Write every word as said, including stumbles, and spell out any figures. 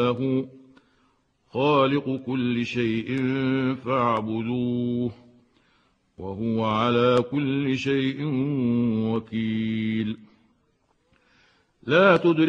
الله خالق كل شيء فاعبدوه وهو على كل شيء وكيل. لا تدرك